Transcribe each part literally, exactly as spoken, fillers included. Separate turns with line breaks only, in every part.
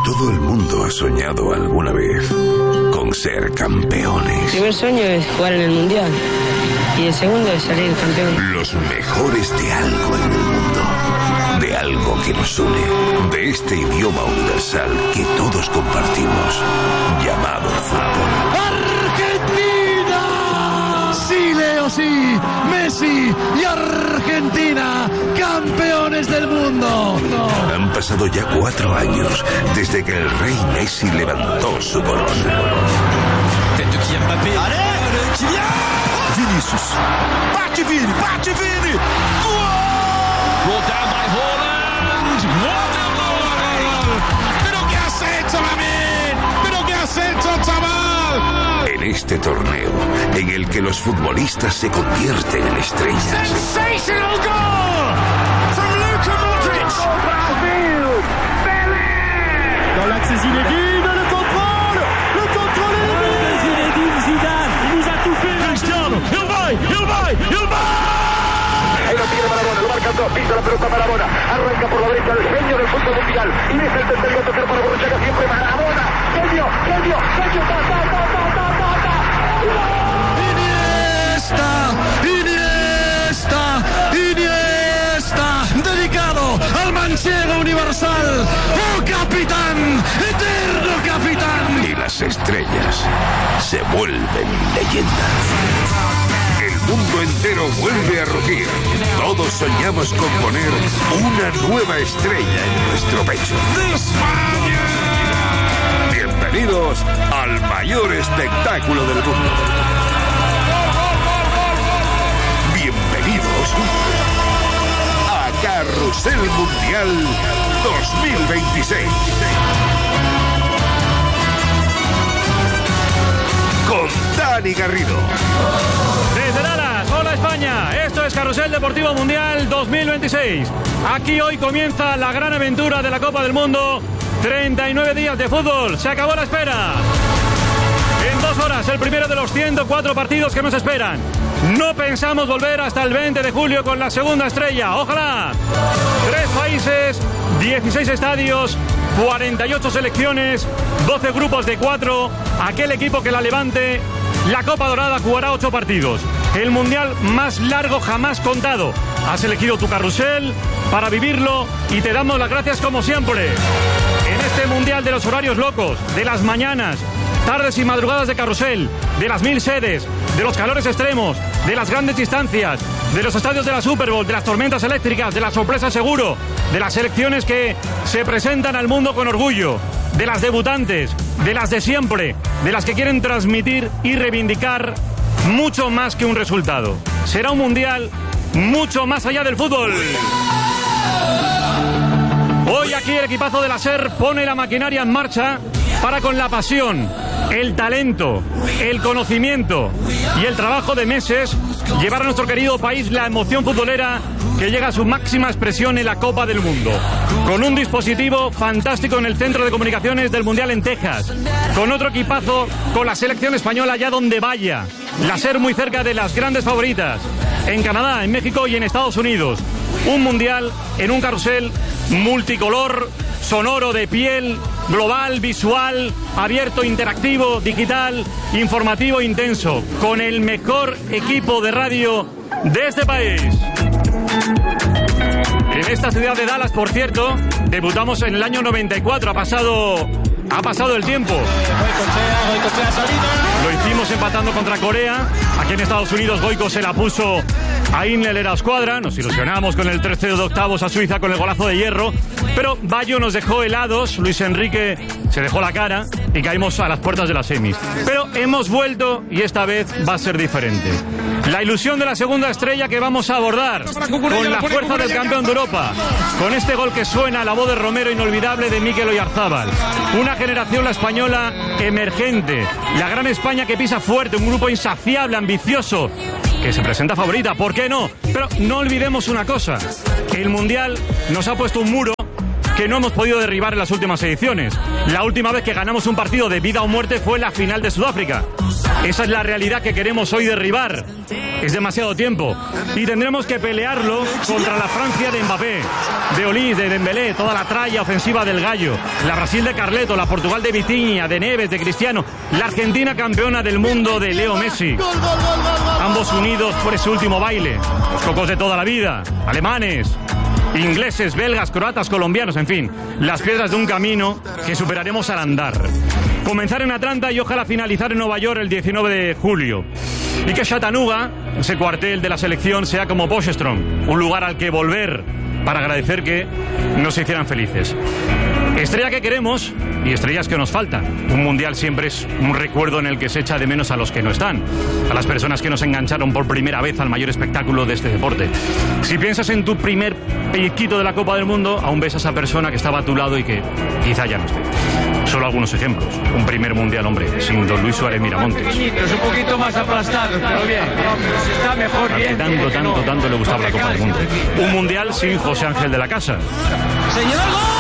Todo el mundo ha soñado alguna vez con ser campeones.
El primer sueño es jugar en el Mundial y el segundo es salir campeón.
Los mejores de algo en el mundo, de algo que nos une, de este idioma universal que todos compartimos, llamado fútbol.
¡Argentina! Sí, Leo, sí. Messi y Argentina, campeones del mundo. No.
Han pasado ya cuatro años desde que el rey Messi levantó su corona.
Vinicius. Bate Vini, bate Vini.
Brought down by Haaland. What a goal! Pero qué has hecho, Lamin. Pero qué has hecho, chaval.
En este torneo, en el que los futbolistas se convierten en estrellas.
Sensational goal from Luka Modric.
Brasil, Pelé.
Dans l'axe Zinedine, le contrôle, le contrôle est de Zinedine Zidane. Il nous a tout fait.
Cristiano, il vai, il vai, il vai.
Ahí lo tiene Maradona, lo marcan dos, pisa la pelota Maradona, arranca por la derecha el genio del fútbol mundial y deja el tercero a tocar para Borruchaga siempre Maradona, genio, genio, genio, ta, ta, ta, ta, ta, ta, ta.
Iniesta, Iniesta, Iniesta, dedicado al manchego universal, oh capitán, eterno capitán.
Y las estrellas se vuelven leyendas. El mundo entero vuelve a rugir. Todos soñamos con poner una nueva estrella en nuestro pecho.
¡De España!
Bienvenidos al mayor espectáculo del mundo. Bienvenidos a Carrusel Mundial dos mil veintiséis. Con Dani Garrido.
Desde Dallas, hola España, esto es Carrusel Deportivo Mundial dos mil veintiséis. Aquí hoy comienza la gran aventura de la Copa del Mundo. treinta y nueve días de fútbol, se acabó la espera. En dos horas, el primero de los ciento cuatro partidos que nos esperan. No pensamos volver hasta el veinte de julio con la segunda estrella, ojalá. Tres países, dieciséis estadios, cuarenta y ocho selecciones, doce grupos de cuatro. Aquel equipo que la levante, la Copa Dorada jugará ocho partidos. El mundial más largo jamás contado. Has elegido tu carrusel para vivirlo y te damos las gracias como siempre. En este mundial de los horarios locos, de las mañanas, tardes y madrugadas de carrusel, de las mil sedes, de los calores extremos, de las grandes distancias, de los estadios de la Super Bowl, de las tormentas eléctricas, de la sorpresa seguro, de las selecciones que se presentan al mundo con orgullo, de las debutantes, de las de siempre, de las que quieren transmitir y reivindicar mucho más que un resultado. Será un mundial mucho más allá del fútbol. Hoy aquí el equipazo de la SER pone la maquinaria en marcha para, con la pasión, el talento, el conocimiento y el trabajo de meses, llevar a nuestro querido país la emoción futbolera que llega a su máxima expresión en la Copa del Mundo. Con un dispositivo fantástico en el Centro de Comunicaciones del Mundial en Texas. Con otro equipazo con la selección española allá donde vaya. La SER muy cerca de las grandes favoritas. En Canadá, en México y en Estados Unidos. Un mundial en un carrusel multicolor, sonoro, de piel, global, visual, abierto, interactivo, digital, informativo, intenso, con el mejor equipo de radio de este país. En esta ciudad de Dallas, por cierto, debutamos en el año noventa y cuatro, ha pasado, ha pasado el tiempo. Lo hicimos empatando contra Corea. Aquí en Estados Unidos Goico se la puso a Inel era escuadra. Nos ilusionamos con el tres cero de octavos a Suiza con el golazo de hierro. Pero Bayo nos dejó helados, Luis Enrique se dejó la cara y caímos a las puertas de las semis. Pero hemos vuelto y esta vez va a ser diferente. La ilusión de la segunda estrella que vamos a abordar con la fuerza del campeón de Europa. Con este gol que suena, la voz de Romero inolvidable de Mikel Oyarzábal. Una generación, la española, emergente. La gran España que pisa fuerte, un grupo insaciable, ambicioso, que se presenta favorita, ¿por qué no? Pero no olvidemos una cosa, el Mundial nos ha puesto un muro que no hemos podido derribar en las últimas ediciones. La última vez que ganamos un partido de vida o muerte fue la final de Sudáfrica. Esa es la realidad que queremos hoy derribar. Es demasiado tiempo. Y tendremos que pelearlo contra la Francia de Mbappé, de Olís, de Dembélé, toda la tralla ofensiva del Gallo, la Brasil de Carleto, la Portugal de Vitinha, de Neves, de Cristiano, la Argentina campeona del mundo de Leo Messi. Ambos unidos por ese último baile. Los cocos de toda la vida, alemanes, ingleses, belgas, croatas, colombianos, en fin, las piedras de un camino que superaremos al andar. Comenzar en Atlanta y ojalá finalizar en Nueva York el diecinueve de julio. Y que Chattanooga, ese cuartel de la selección, sea como Bostrom, un lugar al que volver para agradecer que nos hicieran felices. Estrella que queremos y estrellas que nos faltan. Un mundial siempre es un recuerdo en el que se echa de menos a los que no están, a las personas que nos engancharon por primera vez al mayor espectáculo de este deporte. Si piensas en tu primer pellizquito de la Copa del Mundo, aún ves a esa persona que estaba a tu lado y que quizá ya no esté. Solo algunos ejemplos. Un primer mundial, hombre, sin don Luis Suárez Miramontes.
Es un poquito más aplastado, pero bien. Está mejor,
a
bien.
que tanto, tanto, tanto le gustaba la Copa del Mundo. Un mundial sin José Ángel de la Casa.
Señor,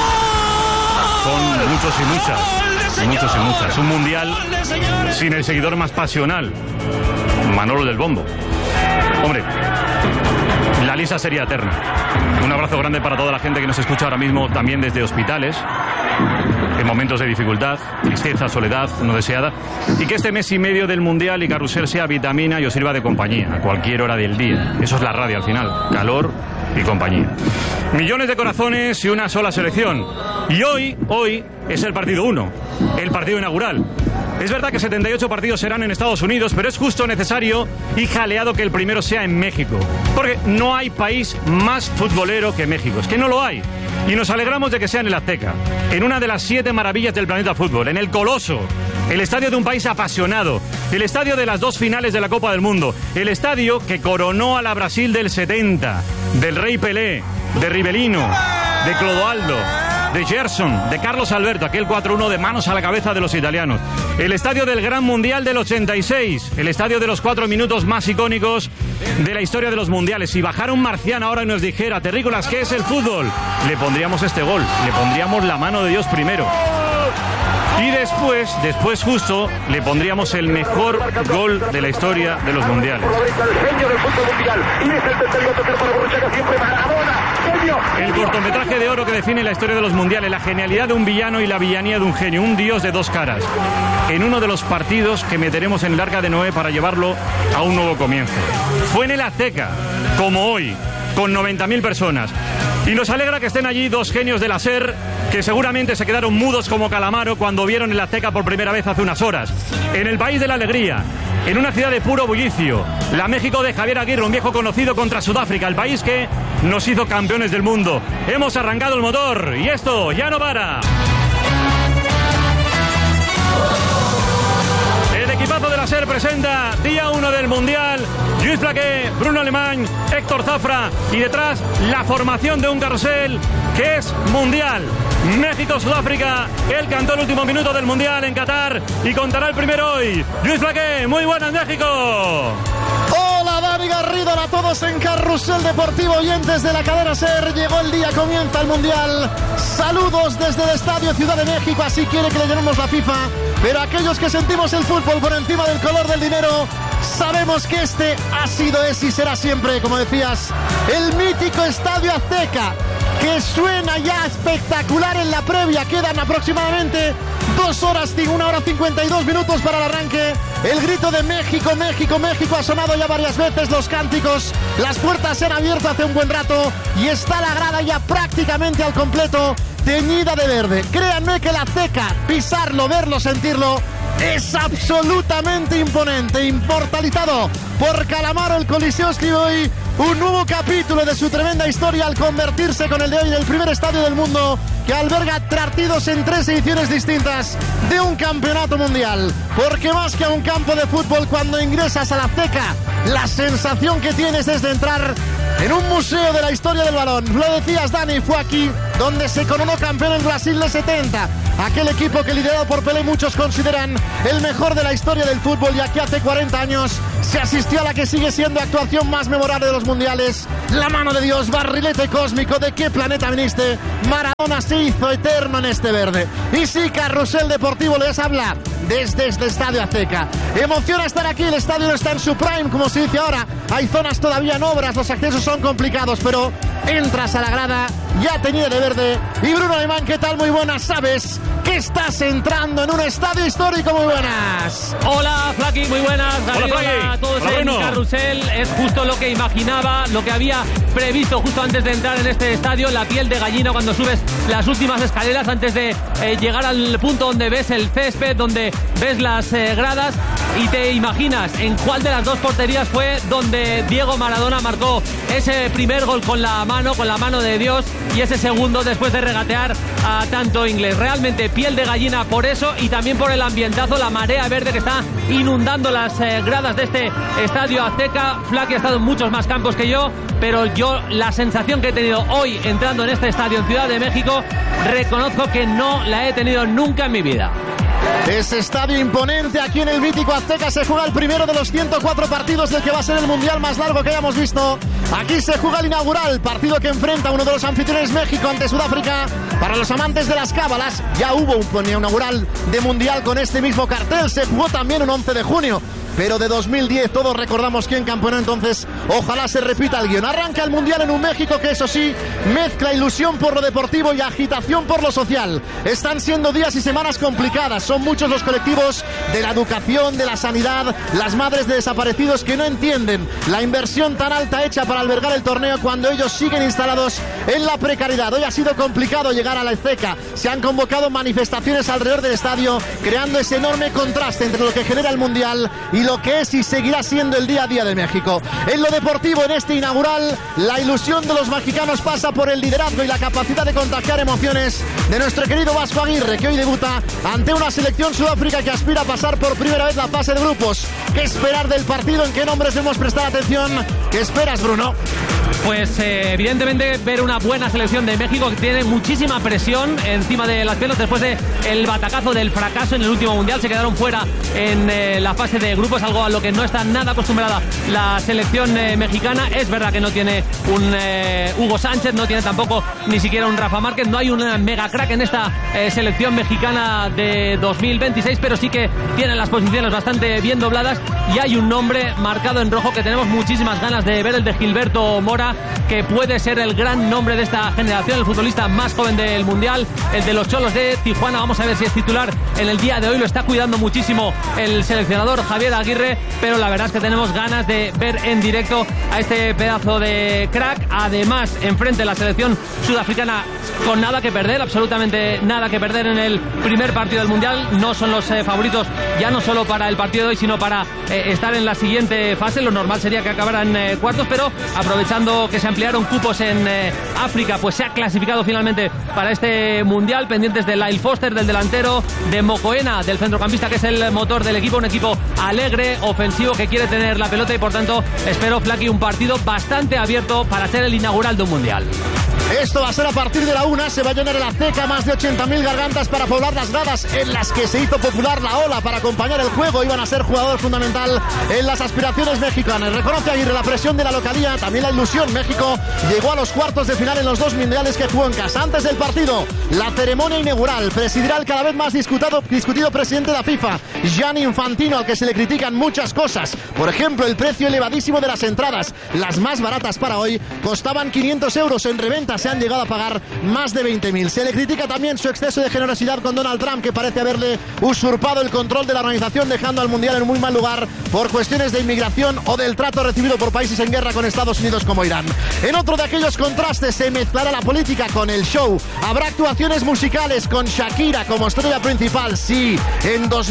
Con muchos y muchas. Muchos y muchas. Un mundial sin el seguidor más pasional, Manolo del Bombo. Hombre, la lista sería eterna. Un abrazo grande para toda la gente que nos escucha ahora mismo, también desde hospitales, en momentos de dificultad, tristeza, soledad no deseada, y que este mes y medio del Mundial y Carrusel sea vitamina y os sirva de compañía a cualquier hora del día. Eso es la radio al final, calor y compañía. Millones de corazones y una sola selección. Y hoy, hoy es el partido uno, el partido inaugural. Es verdad que setenta y ocho partidos serán en Estados Unidos, pero es justo, necesario y jaleado que el primero sea en México. Porque no hay país más futbolero que México. Es que no lo hay. Y nos alegramos de que sea en el Azteca, en una de las siete maravillas del planeta fútbol, en el Coloso, el estadio de un país apasionado, el estadio de las dos finales de la Copa del Mundo, el estadio que coronó a la Brasil del setenta, del Rey Pelé, de Rivelino, de Clodoaldo, de Gerson, de Carlos Alberto, aquel cuatro uno de manos a la cabeza de los italianos. El estadio del Gran Mundial del ochenta y seis, el estadio de los cuatro minutos más icónicos de la historia de los mundiales. Si bajara un marciano ahora y nos dijera, terrícolas, ¿qué es el fútbol?, le pondríamos este gol, le pondríamos la mano de Dios primero. Y después, después justo, le pondríamos el mejor gol de la historia de los mundiales. El cortometraje de oro que define la historia de los mundiales, la genialidad de un villano y la villanía de un genio, un dios de dos caras. En uno de los partidos que meteremos en el Arca de Noé para llevarlo a un nuevo comienzo. Fue en el Azteca, como hoy, con noventa mil personas. Y nos alegra que estén allí dos genios de la SER que seguramente se quedaron mudos como Calamaro cuando vieron el Azteca por primera vez hace unas horas. En el país de la alegría, en una ciudad de puro bullicio, la México de Javier Aguirre, un viejo conocido, contra Sudáfrica, el país que nos hizo campeones del mundo. Hemos arrancado el motor y esto ya no para. El equipazo de la SER presenta día uno del Mundial. Lluís Flaqué, Bruno Alemán, Héctor Zafra y detrás la formación de un carrusel que es mundial. México-Sudáfrica, él cantó el último minuto del Mundial en Qatar y contará el primero hoy. Lluís Flaqué, muy buenas, México.
Hola Dani Garrido, a todos en Carrusel Deportivo, oyentes de la cadena SER. Llegó el día, comienza el Mundial. Saludos desde el Estadio Ciudad de México, así quiere que le llamemos la FIFA. Pero aquellos que sentimos el fútbol por encima del color del dinero, sabemos que este ha sido, es y será siempre, como decías, el mítico Estadio Azteca, que suena ya espectacular en la previa. Quedan aproximadamente dos horas, una hora cincuenta y dos minutos para el arranque. El grito de México, México, México ha sonado ya varias veces, los cánticos, las puertas se han abierto hace un buen rato y está la grada ya prácticamente al completo, teñida de verde. Créanme que el Azteca, pisarlo, verlo, sentirlo, es absolutamente imponente. Inmortalizado por Calamaro, el Coliseo escribe hoy un nuevo capítulo de su tremenda historia al convertirse con el de hoy en el primer estadio del mundo que alberga partidos en tres ediciones distintas de un campeonato mundial. Porque más que a un campo de fútbol, cuando ingresas a la Azteca, la sensación que tienes es de entrar en un museo de la historia del balón. Lo decías, Dani, fue aquí donde se coronó campeón en Brasil de setenta. Aquel equipo que liderado por Pelé muchos consideran el mejor de la historia del fútbol, ya que hace cuarenta años se asistió a la que sigue siendo actuación más memorable de los mundiales. La mano de Dios, barrilete cósmico, ¿de qué planeta viniste? Maradona se hizo eterno en este verde. Y sí, Carrusel Deportivo les habla desde este Estadio Azteca. Emociona estar aquí, el estadio no está en su prime, como se dice ahora. Hay zonas todavía en obras, los accesos son complicados, pero entras a la grada, ya teñida de verde. Y Bruno Alemán, ¿qué tal? Muy buenas, sabes que estás entrando en un estadio histórico. Muy buenas.
Hola, Flaky, muy buenas.
Hola,
Hola, hola a todos.
Hola,
en
Bruno.
Carrusel. Es justo lo que imaginaba, lo que había previsto justo antes de entrar en este estadio. La piel de gallina cuando subes las últimas escaleras antes de eh, llegar al punto donde ves el césped, donde ves las eh, gradas y te imaginas en cuál de las dos porterías fue donde Diego Maradona marcó ese primer gol con la mano, con la mano de Dios, y ese segundo después de regatear a tanto inglés. Realmente piel de gallina por eso y también por el ambientazo, la marea verde que está inundando las eh, gradas de este Estadio Azteca. Flaky ha estado en muchos más campos que yo, pero yo la sensación que he tenido hoy entrando en este estadio en Ciudad de México, reconozco que no la he tenido nunca en mi vida.
Ese estadio imponente aquí en el mítico Azteca. Se juega el primero de los ciento cuatro partidos del que va a ser el mundial más largo que hayamos visto. Aquí se juega el inaugural, partido que enfrenta a uno de los anfitriones, México ante Sudáfrica. Para los amantes de las cábalas, ya hubo un inaugural de mundial con este mismo cartel. Se jugó también un once de junio. Pero de dos mil diez todos recordamos quién campeonó entonces. Ojalá se repita el guión. Arranca el mundial en un México que, eso sí, mezcla ilusión por lo deportivo y agitación por lo social. Están siendo días y semanas complicadas. Son muchos los colectivos de la educación, de la sanidad, las madres de desaparecidos que no entienden la inversión tan alta hecha para albergar el torneo cuando ellos siguen instalados en la precariedad. Hoy ha sido complicado llegar a la Azteca. Se han convocado manifestaciones alrededor del estadio, creando ese enorme contraste entre lo que genera el mundial y lo que es y seguirá siendo el día a día de México. En lo deportivo, en este inaugural, la ilusión de los mexicanos pasa por el liderazgo y la capacidad de contagiar emociones de nuestro querido Vasco Aguirre, que hoy debuta ante una selección Sudáfrica que aspira a pasar por primera vez la fase de grupos. ¿Qué esperar del partido? ¿En qué nombres debemos prestar atención? ¿Qué esperas, Bruno?
Pues eh, evidentemente ver una buena selección de México que tiene muchísima presión encima de las piernas después de el batacazo del fracaso en el último mundial. Se quedaron fuera en eh, la fase de grupos, algo a lo que no está nada acostumbrada la selección eh, mexicana. Es verdad que no tiene un eh, Hugo Sánchez, no tiene tampoco ni siquiera un Rafa Márquez, no hay una mega crack en esta eh, selección mexicana de dos mil veintiséis, pero sí que tienen las posiciones bastante bien dobladas y hay un nombre marcado en rojo que tenemos muchísimas ganas de ver, el de Gilberto Mora, que puede ser el gran nombre de esta generación, el futbolista más joven del mundial, el de los Cholos de Tijuana. Vamos a ver si es titular en el día de hoy, lo está cuidando muchísimo el seleccionador Javier Aguirre, pero la verdad es que tenemos ganas de ver en directo a este pedazo de crack. Además, enfrente la selección sudafricana con nada que perder, absolutamente nada que perder en el primer partido del mundial. No son los eh, favoritos ya no solo para el partido de hoy, sino para eh, estar en la siguiente fase. Lo normal sería que acabaran eh, cuartos, pero aprovechando que se ampliaron cupos en eh, África, pues se ha clasificado finalmente para este mundial, pendientes de Lyle Foster, del delantero, de Mokoena, del centrocampista, que es el motor del equipo, un equipo alegre, ofensivo, que quiere tener la pelota, y por tanto espero, Flaky, un partido bastante abierto para ser el inaugural de un mundial.
Esto va a ser a partir de la una. Se va a llenar el Azteca, más de ochenta mil gargantas para poblar las gradas en las que se hizo popular la ola para acompañar el juego. Iban a ser jugador fundamental en las aspiraciones mexicanas. Reconoce Aguirre la presión de la localía, también la ilusión. México llegó a los cuartos de final en los dos mundiales que jugó en casa. Antes del partido, la ceremonia inaugural presidirá el cada vez más discutido, discutido presidente de la FIFA, Gianni Infantino, al que se le critican muchas cosas. Por ejemplo, el precio elevadísimo de las entradas. Las más baratas para hoy costaban quinientos euros, en reventa se han llegado a pagar más de veinte mil. Se le critica también su exceso de generosidad con Donald Trump, que parece haberle usurpado el control de la organización, dejando al mundial en muy mal lugar por cuestiones de inmigración o del trato recibido por países en guerra con Estados Unidos como Irán. En otro de aquellos contrastes, se mezclará la política con el show. Habrá actuaciones musicales con Shakira como estrella principal. Sí, en dos mil diez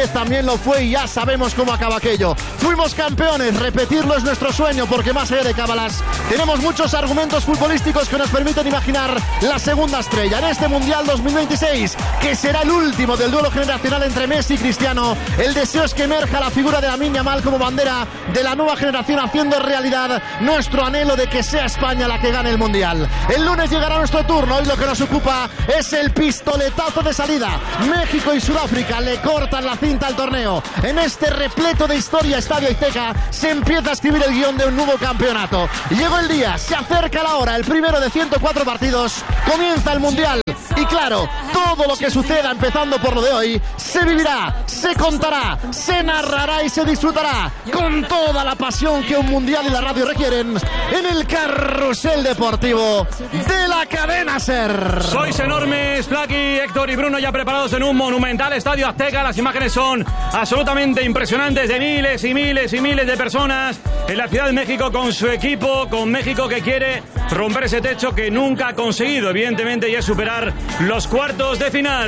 vez también lo fue y ya sabemos cómo acaba aquello. Fuimos campeones, repetirlo es nuestro sueño, porque más allá de cábalas tenemos muchos argumentos futbolísticos que nos permiten imaginar la segunda estrella en este Mundial dos mil veintiséis, que será el último del duelo generacional entre Messi y Cristiano. El deseo es que emerja la figura de Lamine Yamal como bandera de la nueva generación, haciendo realidad nuestro anhelo de que sea España la que gane el Mundial. El lunes llegará nuestro turno. Hoy lo que nos ocupa es el pistoletazo de salida. México y Sudáfrica le cortan la cinta al torneo. En este repleto de historia Estadio Azteca se empieza a escribir el guión de un nuevo campeonato. Llegó el día, se acerca la hora, el primero de ciento cuatro partidos, comienza el Mundial. Y claro, todo lo que suceda empezando por lo de hoy se vivirá, se contará, se narrará y se disfrutará con toda la pasión que un Mundial y la radio requieren en el Carrusel Deportivo de la cadena SER.
Sois enormes, Flaky, Héctor y Bruno ya preparados en un monumental Estadio Azteca. Las imágenes son absolutamente impresionantes de miles y miles y miles de personas en la Ciudad de México con su equipo, con México que quiere romper ese techo que nunca ha conseguido, evidentemente, y es superar los cuartos de final.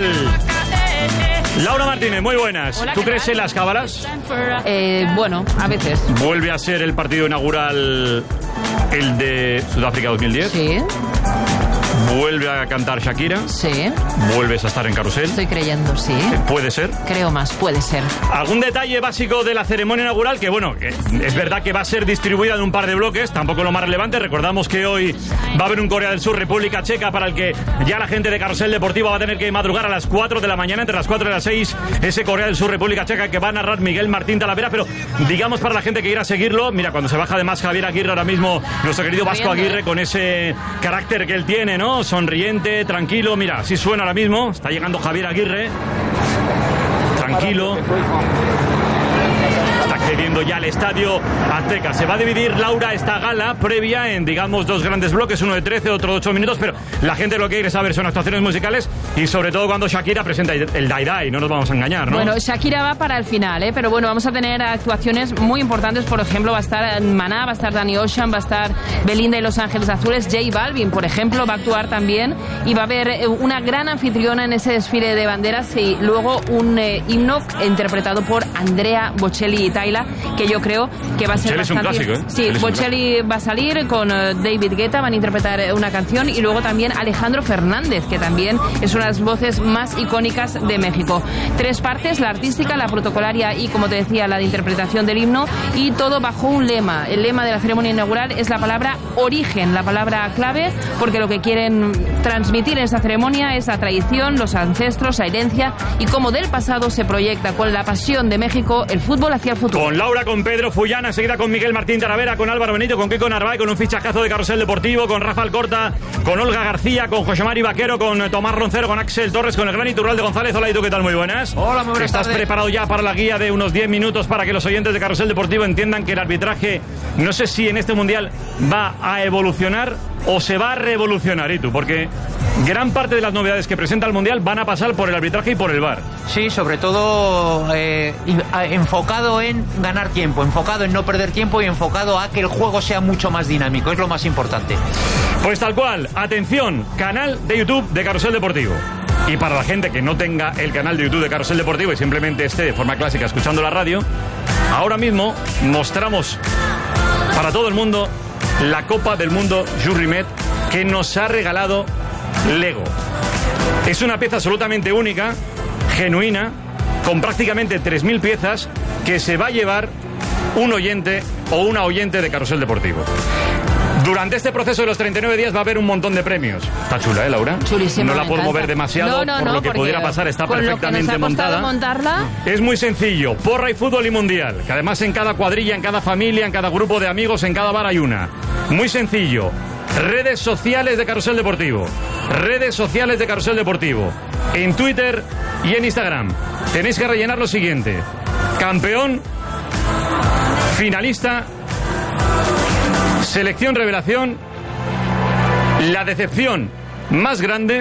Laura Martínez, muy buenas.
Hola,
¿Tú
¿qué
crees
tal?
en las cábalas?
Eh, bueno, a veces.
¿Vuelve a ser el partido inaugural el de Sudáfrica dos mil diez?
Sí.
¿Vuelve a cantar Shakira?
Sí.
¿Vuelves a estar en carrusel?
Estoy creyendo, sí.
¿Puede ser?
Creo más, puede ser.
¿Algún detalle básico de la ceremonia inaugural? Que bueno, que es verdad que va a ser distribuida en un par de bloques, tampoco lo más relevante. Recordamos que hoy va a haber un Corea del Sur, República Checa, para el que ya la gente de Carrusel Deportivo va a tener que madrugar a las cuatro de la mañana, entre las cuatro y las seis, ese Corea del Sur, República Checa, que va a narrar Miguel Martín Talavera. Pero digamos, para la gente que quiera seguirlo, mira, cuando se baja además Javier Aguirre ahora mismo, nuestro querido Vasco Aguirre, con ese carácter que él tiene, ¿no? Sonriente, tranquilo, mira, así suena ahora mismo. Está llegando Javier Aguirre, tranquilo. Está accediendo ya al Estadio Azteca. Se va a dividir, Laura, esta gala previa en, digamos, dos grandes bloques, uno de trece, otro de ocho minutos, pero la gente lo que quiere saber son actuaciones musicales y sobre todo cuando Shakira presenta el Dai Dai, no nos vamos a engañar, ¿no?
Bueno, Shakira va para el final, ¿eh? Pero bueno, vamos a tener actuaciones muy importantes. Por ejemplo, va a estar Maná, va a estar Danny Ocean, va a estar Belinda y Los Ángeles Azules. J Balvin, por ejemplo, va a actuar también y va a haber una gran anfitriona en ese desfile de banderas y luego un eh, himno interpretado por Andrea Bocelli y Tayla, que yo creo que va a ser
Bocelli
bastante...
es un clásico, ¿eh?
Sí,
Bocelli
Bocelli va a salir con uh, David Guetta, van a interpretar una canción, y luego también Alejandro Fernández, que también es una de las voces más icónicas de México. Tres partes, la artística, la protocolaria y, como te decía, la de interpretación del himno, y todo bajo un lema. El lema de la ceremonia inaugural es la palabra origen, la palabra clave, porque lo que quieren transmitir en esta ceremonia es la tradición, los ancestros, la herencia y cómo del pasado se proyecta con la pasión de México el fútbol hacia el futuro.
Con Laura, con Pedro Fullana, enseguida con Miguel Martín Talavera, con Álvaro Benito, con Kiko Narváez, con un fichajazo de Carrusel Deportivo, con Rafa Alcorta, con Olga García, con José Mari Vaquero, con Tomás Roncero, con Axel Torres, con el gran Iturralde González. Hola, ¿y tú qué tal? Muy buenas.
Hola, muy buenas
¿Estás
tardes.
preparado ya para la guía de unos diez minutos para que los oyentes de Carrusel Deportivo entiendan que el arbitraje, no sé si en este Mundial va a evolucionar o se va a revolucionar, ¿y tú? Porque gran parte de las novedades que presenta el Mundial van a pasar por el arbitraje y por el V A R.
Sí, sobre todo eh, enfocado en ganar tiempo, enfocado en no perder tiempo y enfocado a que el juego sea mucho más dinámico, es lo más importante.
Pues tal cual, atención, canal de YouTube de Carrusel Deportivo. Y para la gente que no tenga el canal de YouTube de Carrusel Deportivo y simplemente esté de forma clásica escuchando la radio, ahora mismo mostramos para todo el mundo la Copa del Mundo Jules Rimet que nos ha regalado Lego. Es una pieza absolutamente única, genuina, con prácticamente tres mil piezas que se va a llevar un oyente o una oyente de Carrusel Deportivo. Durante este proceso de los treinta y nueve días va a haber un montón de premios. Está chula, ¿eh, Laura?
Chulísima,
no la
me
puedo
encanta.
mover demasiado
No, no,
por
no,
lo que
porque
pudiera pasar. Está
con
perfectamente
lo que nos ha costado
montada.
montarla.
Es muy sencillo. Porra y fútbol y mundial. Que además en cada cuadrilla, en cada familia, en cada grupo de amigos, en cada bar hay una. Muy sencillo. Redes sociales de Carrusel Deportivo. Redes sociales de Carrusel Deportivo. En Twitter y en Instagram. Tenéis que rellenar lo siguiente. Campeón, finalista, selección revelación, la decepción más grande,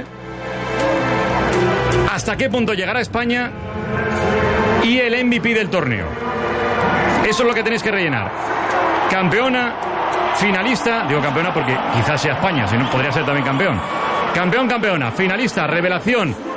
hasta qué punto llegará España y el M V P del torneo. Eso es lo que tenéis que rellenar. Campeona, finalista, digo campeona porque quizás sea España, si no podría ser también campeón. Campeón, campeona, finalista, revelación,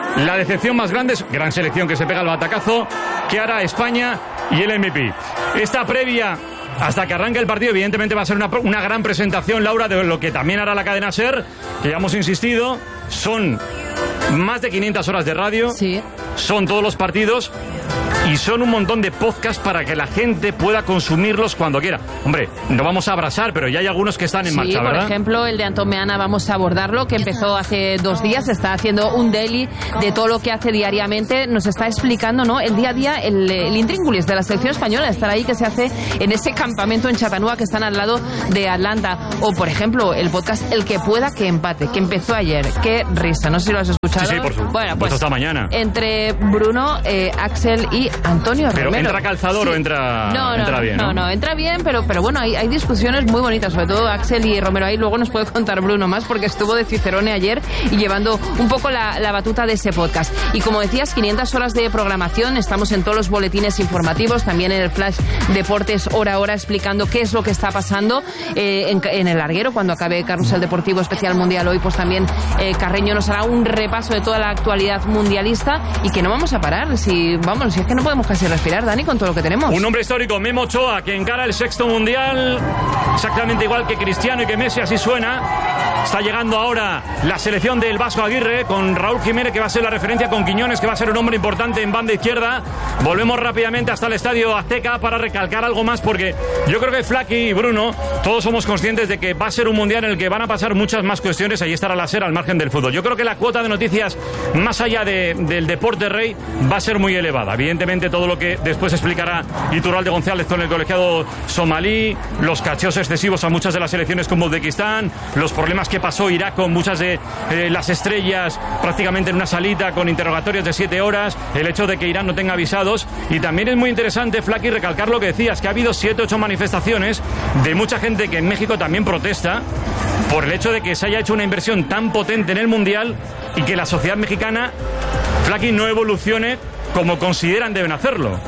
la decepción más grande es gran selección que se pega el batacazo, que hará España y el M V P. Esta previa hasta que arranque el partido, evidentemente va a ser una, una gran presentación, Laura, de lo que también hará la cadena SER, que ya hemos insistido, son más de quinientas horas de radio,
sí.
Son todos los partidos y son un montón de podcasts para que la gente pueda consumirlos cuando quiera. Hombre, no vamos a abrasar, pero ya hay algunos que están en
sí,
marcha, ¿verdad?
Por ejemplo, el de Antón Meana, vamos a abordarlo, que empezó hace dos días, está haciendo un daily de todo lo que hace diariamente, nos está explicando, ¿no?, el día a día, el, el intríngulis de la selección española, estar ahí que se hace en ese campamento en Chattanooga que están al lado de Atlanta. O, por ejemplo, el podcast El que pueda que empate, que empezó ayer. Qué risa, no sé si lo has escuchado.
Sí, sí, por supuesto.
Bueno, pues
hasta mañana.
Entre Bruno, eh, Axel y Antonio
Pero
Romero.
¿entra calzador sí. o entra,
no, no,
entra bien?
No, no, no, entra bien, pero, pero bueno, hay, hay discusiones muy bonitas, sobre todo Axel y Romero. Ahí luego nos puede contar Bruno más, porque estuvo de Cicerone ayer y llevando un poco la, la batuta de ese podcast. Y como decías, quinientas horas de programación, estamos en todos los boletines informativos, también en el Flash Deportes hora a hora, explicando qué es lo que está pasando eh, en, en el larguero, cuando acabe Carrusel Deportivo Especial Mundial hoy, pues también eh, Carreño nos hará un repaso de toda la actualidad mundialista y que no vamos a parar, si vamos, si es que no podemos casi respirar, Dani, con todo lo que tenemos.
Un hombre histórico, Memo Ochoa, que encara el sexto mundial exactamente igual que Cristiano y que Messi, así suena. Está llegando ahora la selección del Vasco Aguirre con Raúl Jiménez, que va a ser la referencia, con Quiñones, que va a ser un hombre importante en banda izquierda. Volvemos rápidamente hasta el Estadio Azteca para recalcar algo más, porque yo creo que Flaky y Bruno, todos somos conscientes de que va a ser un mundial en el que van a pasar muchas más cuestiones. Ahí estará la SER al margen del fútbol. Yo creo que la cuota de noticias, más allá de, del deporte rey, va a ser muy elevada. Evidentemente, todo lo que después explicará Iturralde González con el colegiado somalí, los cacheos excesivos a muchas de las selecciones como Uzbekistán, los problemas que pasó Irak con muchas de eh, las estrellas prácticamente en una salita con interrogatorios de siete horas, el hecho de que Irán no tenga visados. Y también es muy interesante, Flaky, recalcar lo que decías, que ha habido siete, ocho manifestaciones de mucha gente que en México también protesta por el hecho de que se haya hecho una inversión tan potente en el Mundial y que la sociedad mexicana, Flaky, no evolucione como consideran deben hacerlo.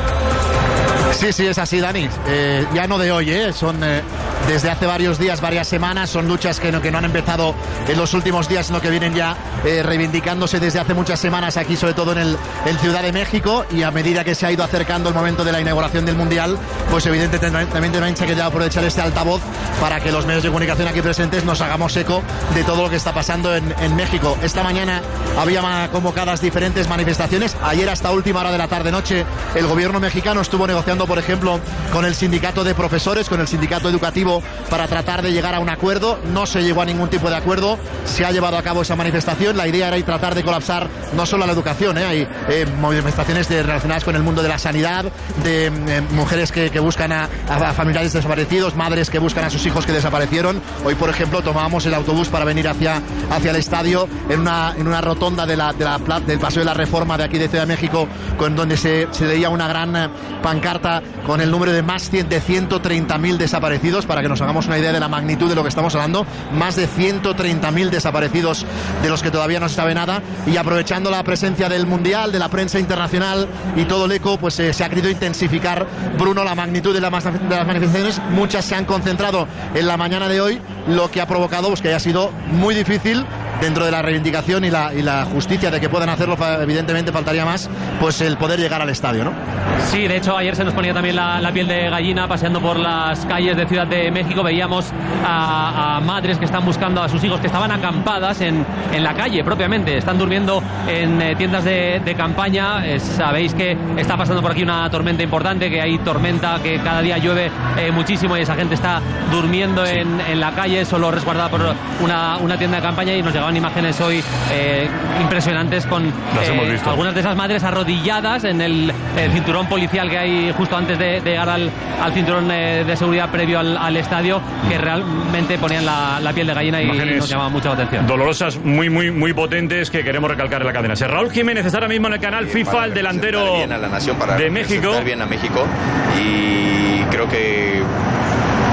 Sí, sí, es así, Dani. Eh, ya no de hoy, ¿eh? Son eh, desde hace varios días, varias semanas. Son luchas que no, que no han empezado en los últimos días, sino que vienen ya eh, reivindicándose desde hace muchas semanas aquí, sobre todo en, el, en Ciudad de México. Y a medida que se ha ido acercando el momento de la inauguración del Mundial, pues evidentemente también también se ha querido aprovechar este altavoz para que los medios de comunicación aquí presentes nos hagamos eco de todo lo que está pasando en, en México. Esta mañana había convocadas diferentes manifestaciones. Ayer, hasta última hora de la tarde-noche, el gobierno mexicano estuvo negociando, por ejemplo, con el sindicato de profesores, con el sindicato educativo, para tratar de llegar a un acuerdo. No se llegó a ningún tipo de acuerdo. Se ha llevado a cabo esa manifestación. La idea era tratar de colapsar no solo la educación, ¿eh? hay eh, manifestaciones de, relacionadas con el mundo de la sanidad, de eh, mujeres que, que buscan a, a familiares desaparecidos, madres que buscan a sus hijos que desaparecieron. Hoy, por ejemplo, tomábamos el autobús para venir hacia, hacia el estadio en una, en una rotonda de la, de la, del Paseo de la Reforma de aquí de Ciudad de México, con donde se, se leía una gran eh, pancarta con el número de más de ciento treinta mil desaparecidos, para que nos hagamos una idea de la magnitud de lo que estamos hablando. Más de ciento treinta mil desaparecidos, de los que todavía no se sabe nada. Y aprovechando la presencia del Mundial, de la prensa internacional y todo el eco, pues eh, se ha querido intensificar, Bruno, la magnitud de, la, de las manifestaciones. Muchas se han concentrado en la mañana de hoy, lo que ha provocado pues, que haya sido muy difícil, dentro de la reivindicación y la, y la justicia de que puedan hacerlo. Evidentemente faltaría más, pues el poder llegar al estadio, ¿no?
Sí, de hecho ayer se nos ponía también la, la piel de gallina paseando por las calles de Ciudad de México. Veíamos a, a madres que están buscando a sus hijos, que estaban acampadas en, en la calle propiamente, están durmiendo en eh, tiendas de, de campaña. Eh, sabéis que está pasando por aquí una tormenta importante, que hay tormenta, que cada día llueve eh, muchísimo, y esa gente está durmiendo sí. en, en la calle, solo resguardada por una, una tienda de campaña. Y nos llegaban imágenes hoy eh, impresionantes con eh, algunas de esas madres arrodilladas en el, el cinturón policial que hay justo antes de, de llegar al, al cinturón eh, de seguridad previo al, al estadio, que realmente ponían la, la piel de gallina y imágenes nos llamaban mucho la atención.
Dolorosas, muy, muy, muy potentes, que queremos recalcar en la cadena. Raúl Jiménez está ahora mismo en el canal sí, FIFA, el delantero
bien a la nación, para
de México.
bien a México, y creo que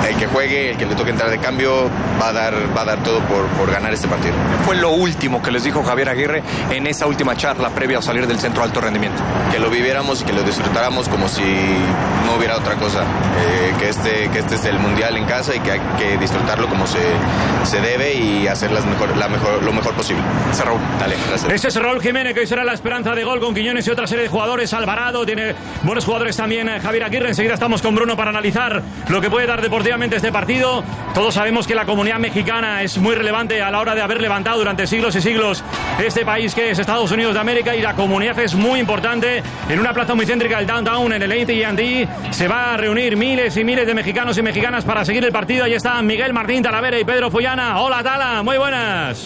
el que juegue, el que le toque entrar de cambio, va a dar, va a dar todo por, por ganar este partido.
¿Qué fue lo último que les dijo Javier Aguirre en esa última charla previa a salir del centro de alto rendimiento?
Que lo viviéramos y que lo disfrutáramos como si no hubiera otra cosa. Eh, que, este, que este es el Mundial en casa y que hay que disfrutarlo como se, se debe y hacer las mejor, la mejor, lo mejor posible.
Ese Raúl.
Dale, gracias.
Ese es Raúl Jiménez, que hoy será la esperanza de gol con Quiñones y otra serie de jugadores. Alvarado tiene buenos jugadores también. Javier Aguirre. Enseguida estamos con Bruno para analizar lo que puede dar deportivamente este partido. Todos sabemos que la comunidad mexicana es muy relevante a la hora de haber levantado durante siglos y siglos este país que es Estados Unidos de América, y la comunidad es muy importante. En una plaza muy céntrica del downtown, en el A T and T, se va a reunir miles y miles de mexicanos y mexicanas para seguir el partido. Ahí están Miguel Martín Talavera y Pedro Follana. Hola, Tala, muy buenas.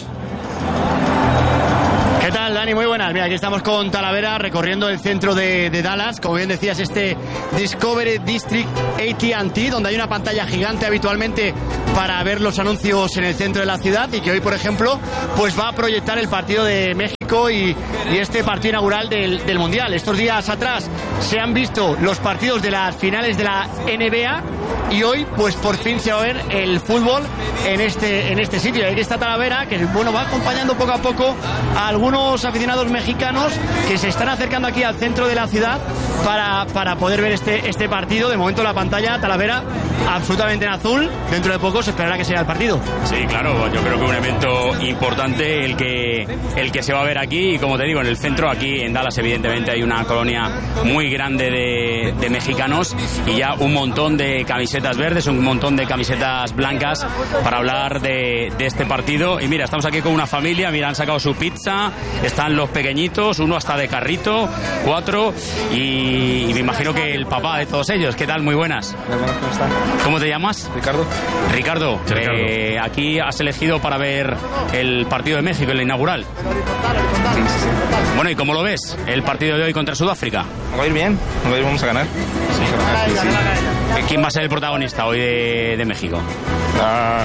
¿Qué tal, Dani? Muy buenas. Mira, aquí estamos con Talavera recorriendo el centro de, de Dallas. Como bien decías, este Discovery District A T and T, donde hay una pantalla gigante habitualmente para ver los anuncios en el centro de la ciudad, y que hoy, por ejemplo, pues va a proyectar el partido de México y, y este partido inaugural del, del Mundial. Estos días atrás se han visto los partidos de las finales de la N B A, y hoy, pues por fin se va a ver el fútbol en este, en este sitio. Y aquí está Talavera, que bueno, va acompañando poco a poco a algunos aficionados mexicanos que se están acercando aquí al centro de la ciudad para, para poder ver este, este partido. De momento la pantalla, Talavera, absolutamente en azul. Dentro de poco se esperará que sea el partido.
Sí, claro, yo creo que un evento importante el que, el que se va a ver aquí, y como te digo, en el centro, aquí en Dallas evidentemente hay una colonia muy grande de, de mexicanos, y ya un montón de camisetas verdes, un montón de camisetas blancas para hablar de, de este partido. Y mira, estamos aquí con una familia, mira, han sacado su pizza, están los pequeñitos, uno hasta de carrito, cuatro, y, y me imagino que el papá de todos ellos. ¿Qué tal? Muy buenas.
¿Cómo están?
¿Cómo te llamas?
Ricardo.
Ricardo,
Sí, Ricardo.
Eh, aquí has elegido para ver el partido de México, el inaugural.
Sí, sí, sí.
Bueno, ¿y cómo lo ves? El partido de hoy contra Sudáfrica.
Va a ir bien, va a ir, vamos a ganar. Sí, sí, sí.
¿Quién va a ser el protagonista hoy de, de México?
Ah.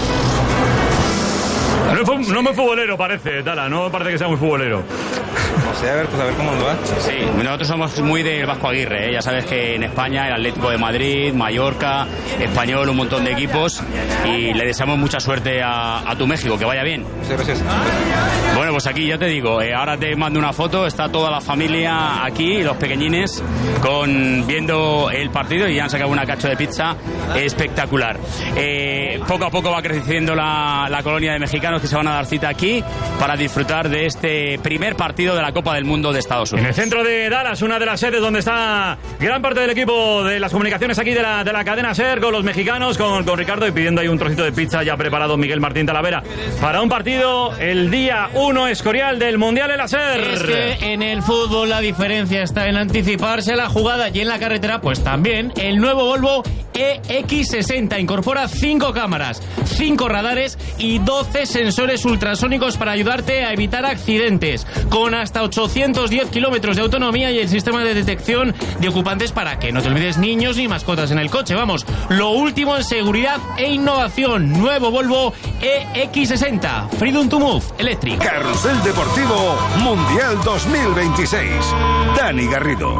No, es fu- no muy futbolero parece, Tala, no parece que sea muy futbolero.
No sé, a ver, pues a ver cómo nos va.
Sí, nosotros somos muy del Vasco Aguirre, ¿eh? Ya sabes que en España el Atlético de Madrid, Mallorca, Español, un montón de equipos, y le deseamos mucha suerte a, a tu México, que vaya bien.
Muchas gracias.
Bueno, pues aquí ya te digo, eh, ahora te mando una foto, está toda la familia aquí, los pequeñines, con viendo el partido, y ya han sacado una cacho de pizza espectacular. Eh, poco a poco va creciendo la, la colonia de mexicanos que se van a dar cita aquí para disfrutar de este primer partido de la Copa del Mundo de Estados
En
Unidos.
el centro de Dallas, una de las sedes donde está gran parte del equipo de las comunicaciones aquí de la, de la cadena SER, con los mexicanos, con, con Ricardo, y pidiendo ahí un trocito de pizza ya preparado Miguel Martín Talavera para un partido el día uno Escorial del Mundial en la SER.
Es que en el fútbol la diferencia está en anticiparse a la jugada, y en la carretera pues también. El nuevo Volvo E X sesenta incorpora cinco cámaras, cinco radares y doce sensores ultrasónicos para ayudarte a evitar accidentes, con hasta ochocientos diez kilómetros de autonomía y el sistema de detección de ocupantes para que no te olvides niños ni mascotas en el coche. Vamos, lo último en seguridad e innovación. Nuevo Volvo E X sesenta, Freedom to Move Electric.
Carrusel Deportivo Mundial dos mil veintiséis. Dani Garrido.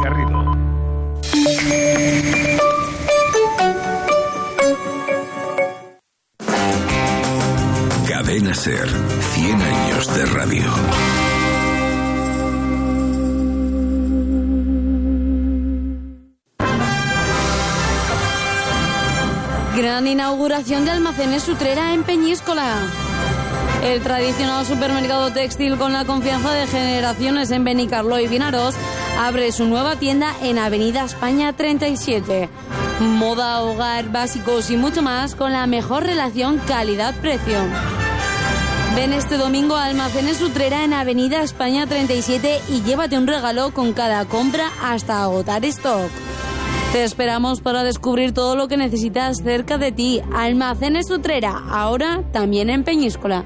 Cadena SER, cien años de radio.
Gran inauguración de Almacenes Utrera en Peñíscola. El tradicional supermercado textil con la confianza de generaciones en Benicarló y Vinaroz abre su nueva tienda en Avenida España treinta y siete. Moda, hogar, básicos y mucho más con la mejor relación calidad-precio. Ven este domingo a Almacenes Utrera en Avenida España treinta y siete y llévate un regalo con cada compra hasta agotar stock. Te esperamos para descubrir todo lo que necesitas cerca de ti. Almacenes Utrera, ahora también en Peñíscola.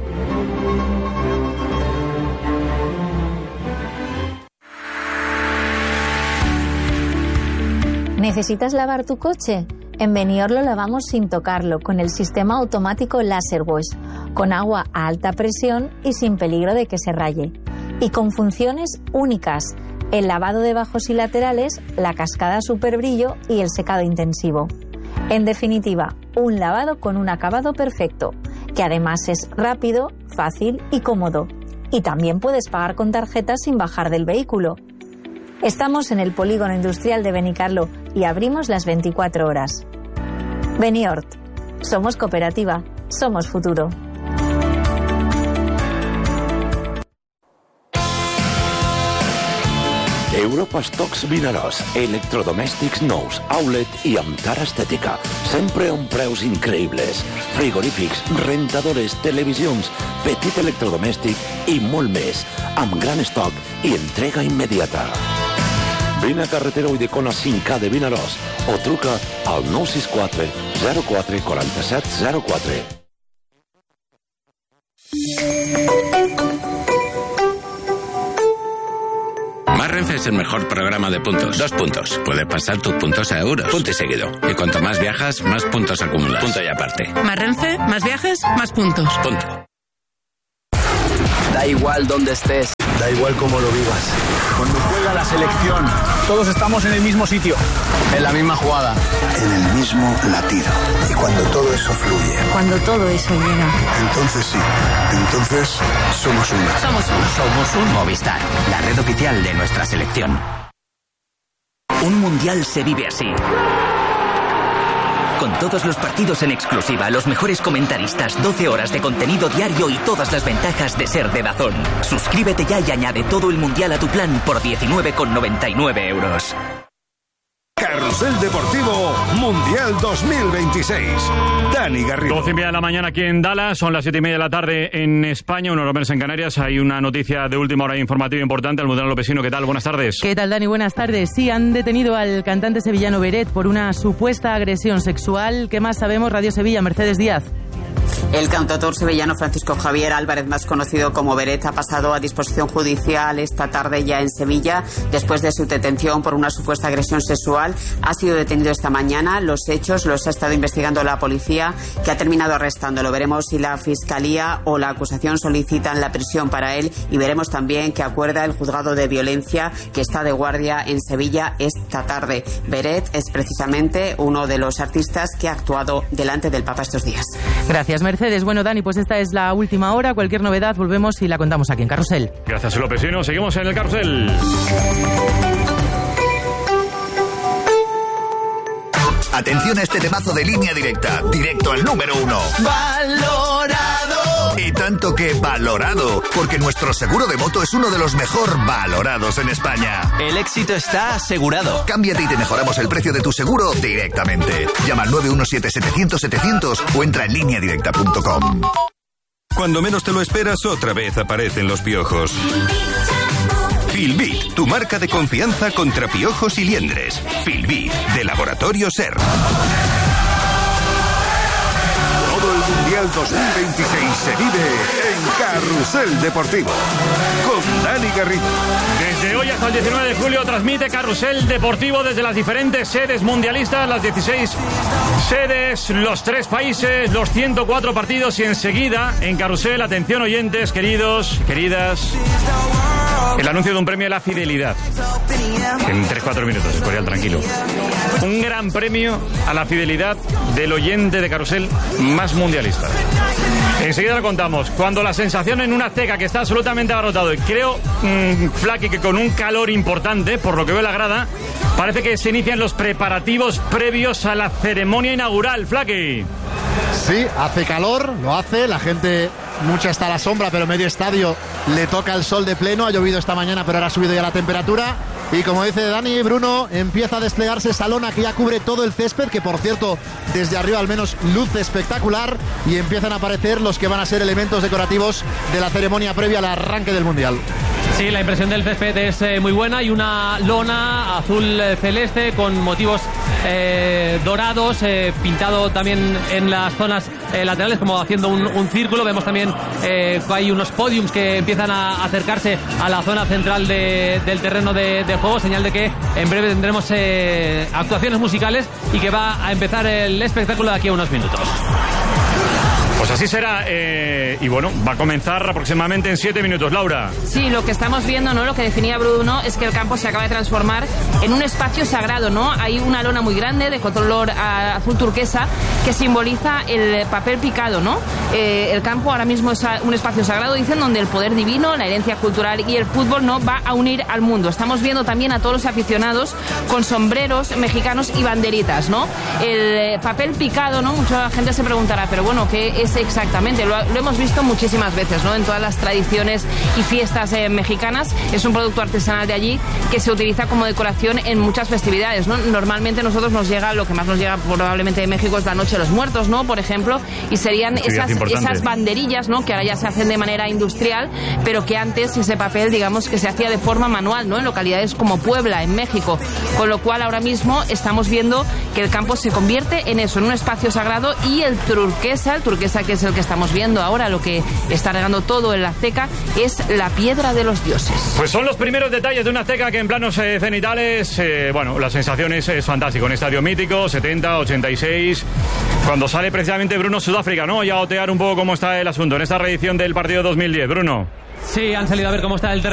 ¿Necesitas lavar tu coche? En Benior lo lavamos sin tocarlo, con el sistema automático Laser Wash, con agua a alta presión y sin peligro de que se raye. Y con funciones únicas: el lavado de bajos y laterales, la cascada super brillo y el secado intensivo. En definitiva, un lavado con un acabado perfecto, que además es rápido, fácil y cómodo. Y también puedes pagar con tarjeta sin bajar del vehículo. Estamos en el Polígono Industrial de Benicarló y abrimos las veinticuatro horas. Beniort. Somos cooperativa. Somos futuro.
Europa Stocks Vinaròs, electrodomèstics nous, outlet i amb tara estètica. Sempre amb preus increïbles. Frigorífics, rentadores, televisions, petit electrodomèstic i molt més. Amb gran estoc i entrega immediata. Vine a carretera Oidecona cinc A de Vinaròs o truca al nou sis quatre zero quatre quatre set zero quatre.
Más Renfe es el mejor programa de puntos. Dos puntos. Puedes pasar tus puntos a euros. Punto y seguido. Y cuanto más viajas, más puntos acumulas. Punto y aparte.
Más Renfe, más viajes, más puntos.
Punto.
Da igual dónde estés.
Da igual cómo lo vivas. Cuando juega la selección, todos estamos en el mismo sitio. En la misma jugada.
En el mismo latido. Y cuando todo eso fluye.
Cuando todo eso llega.
Entonces sí. Entonces somos uno.
Somos uno.
Somos un Movistar. La red oficial de nuestra selección. Un mundial se vive así. Con todos los partidos en exclusiva, los mejores comentaristas, doce horas de contenido diario y todas las ventajas de ser de DAZN. Suscríbete ya y añade todo el mundial a tu plan por diecinueve con noventa y nueve euros.
Carrusel Deportivo Mundial dos mil veintiséis. Dani Garrido.
doce y media de la mañana aquí en Dallas, son las siete y media de la tarde en España, una hora menos en Canarias. Hay una noticia de última hora informativa importante. Almudena Lopesino, ¿qué tal? Buenas tardes.
¿Qué tal, Dani? Buenas tardes. Sí, han detenido al cantante sevillano Beret por una supuesta agresión sexual. ¿Qué más sabemos? Radio Sevilla, Mercedes Díaz.
El cantautor sevillano Francisco Javier Álvarez, más conocido como Beret, ha pasado a disposición judicial esta tarde ya en Sevilla después de su detención por una supuesta agresión sexual. Ha sido detenido esta mañana. Los hechos los ha estado investigando la policía, que ha terminado arrestándolo. Veremos si la Fiscalía o la acusación solicitan la prisión para él y veremos también qué acuerda el juzgado de violencia que está de guardia en Sevilla esta tarde. Beret es precisamente uno de los artistas que ha actuado delante del Papa estos días.
Gracias, Mercedes. Bueno, Dani, pues esta es la última hora. Cualquier novedad volvemos y la contamos aquí en Carrusel.
Gracias, Lopesino. Seguimos en el Carrusel.
Atención a este temazo de Línea Directa, directo al número uno. ¡Valorado! Y tanto que valorado, porque nuestro seguro de moto es uno de los mejor valorados en España.
El éxito está asegurado.
Cámbiate y te mejoramos el precio de tu seguro directamente. Llama al nueve uno siete setecientos setecientos o entra en línea directa punto com.
Cuando menos te lo esperas, otra vez aparecen los piojos. Filbit, tu marca de confianza contra piojos y liendres. Filbit, de Laboratorio Ser. Todo el Mundial dos mil veintiséis se vive en Carrusel Deportivo. Con Dani Garrido.
Desde hoy hasta el diecinueve de julio transmite Carrusel Deportivo desde las diferentes sedes mundialistas, las dieciséis sedes, los tres países, los ciento cuatro partidos y enseguida en Carrusel, atención oyentes, queridos, queridas, el anuncio de un premio de la fidelidad. En tres cuatro minutos, Escorial, tranquilo. Un gran premio a la fidelidad del oyente de Carrusel más mundialista. Enseguida lo contamos. Cuando la sensación en una Azteca que está absolutamente abarrotado, y creo, mmm, Flaky, que con un calor importante, por lo que veo en la grada, parece que se inician los preparativos previos a la ceremonia inaugural. Flaky.
Sí, hace calor, lo hace, la gente, mucha está a la sombra, pero medio estadio le toca el sol de pleno. Ha llovido esta mañana, pero ahora ha subido ya la temperatura. Y como dice Dani, Bruno, empieza a desplegarse esa lona que ya cubre todo el césped, que por cierto, desde arriba al menos luce espectacular, y empiezan a aparecer los que van a ser elementos decorativos de la ceremonia previa al arranque del Mundial.
Sí, la impresión del césped es eh, muy buena. Hay una lona azul eh, celeste con motivos eh, dorados, eh, pintado también en las zonas eh, laterales, como haciendo un, un círculo. Vemos también eh, que hay unos podiums que empiezan a acercarse a la zona central de, del terreno de, de juego, señal de que en breve tendremos eh, actuaciones musicales y que va a empezar el espectáculo de aquí a unos minutos.
Pues así será, eh, y bueno, va a comenzar aproximadamente en siete minutos. Laura.
Sí, lo que estamos viendo, ¿no? Lo que definía Bruno es que el campo se acaba de transformar en un espacio sagrado, ¿no? Hay una lona muy grande de color azul turquesa que simboliza el papel picado, ¿no? Eh, el campo ahora mismo es un espacio sagrado, dicen, donde el poder divino, la herencia cultural y el fútbol, ¿no? Va a unir al mundo. Estamos viendo también a todos los aficionados con sombreros mexicanos y banderitas, ¿no? El papel picado, ¿no? Mucha gente se preguntará, pero bueno, ¿qué es exactamente? Lo, lo hemos visto muchísimas veces, ¿no? En todas las tradiciones y fiestas eh, mexicanas. Es un producto artesanal de allí que se utiliza como decoración en muchas festividades, ¿no? Normalmente nosotros nos llega, lo que más nos llega probablemente de México es la Noche de los Muertos, ¿no? Por ejemplo, y serían esas, esas banderillas, ¿no? Que ahora ya se hacen de manera industrial, pero que antes ese papel, digamos, que se hacía de forma manual, ¿no? En localidades como Puebla, en México. Con lo cual ahora mismo estamos viendo que el campo se convierte en eso, en un espacio sagrado, y el turquesa, el turquesa que es el que estamos viendo ahora, lo que está regando todo en la Azteca, es la piedra de los dioses.
Pues son los primeros detalles de una Azteca que en planos eh, cenitales, eh, bueno, la sensación es, es fantástica. Un estadio mítico, setenta, ochenta y seis, cuando sale precisamente Bruno Sudáfrica, ¿no? Y a otear un poco cómo está el asunto en esta reedición del partido dos mil diez. Bruno.
Sí, han salido a ver cómo está el terreno